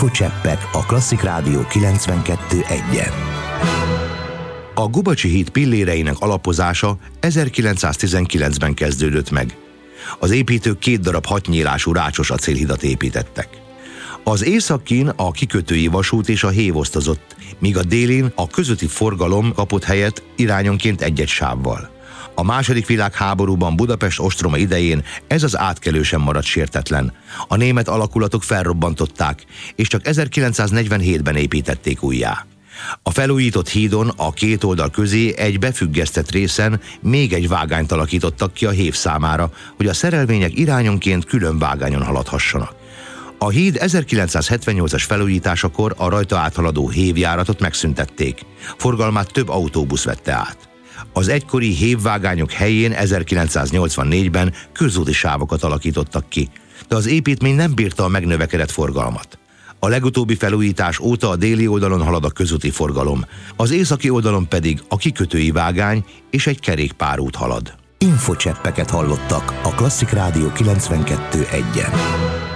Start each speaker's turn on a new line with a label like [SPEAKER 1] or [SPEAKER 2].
[SPEAKER 1] Infocseppek a Klasszik Rádió 92.1-en. A Gubacsi híd pilléreinek alapozása 1919-ben kezdődött meg. Az építők 2 darab 6 nyílású rácsos acélhidat építettek. Az északin a kikötői vasút és a hév osztozott, míg a délin a közúti forgalom kapott helyet irányonként egy-egy sávval. A II. Világháborúban Budapest ostroma idején ez az átkelő sem maradt sértetlen. A német alakulatok felrobbantották, és csak 1947-ben építették újjá. A felújított hídon a 2 oldal közé egy befüggesztett részen még egy vágányt alakítottak ki a hév számára, hogy a szerelvények irányonként külön vágányon haladhassanak. A híd 1978-as felújításakor a rajta áthaladó hévjáratot megszüntették. Forgalmát több autóbusz vette át. Az egykori hévvágányok helyén 1984-ben közúti sávokat alakítottak ki, de az építmény nem bírta a megnövekedett forgalmat. A legutóbbi felújítás óta a déli oldalon halad a közúti forgalom, az északi oldalon pedig a kikötői vágány és egy kerékpárút halad. Infocseppeket hallottak a Klasszik Rádió 92.1-en.